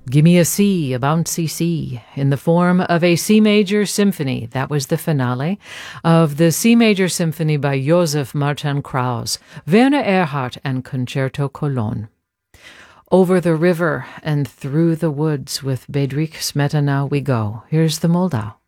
Give me a C, a bouncy C, in the form of a C major symphony. That was the finale of the C major symphony by Joseph Martin Krauss, Werner Erhard, and Concerto Cologne. Over the river and through the woods with Bedřich Smetana we go. Here's the Moldau.